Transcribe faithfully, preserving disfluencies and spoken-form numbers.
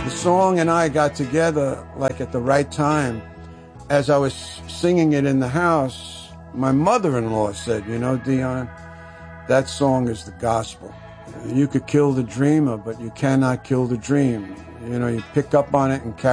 the song and I got together like at the right time. As I was singing it in the house, my mother-in-law said, you know, Dion, that song is the gospel. You could kill the dreamer, but you cannot kill the dream. You know, you pick up on it and carry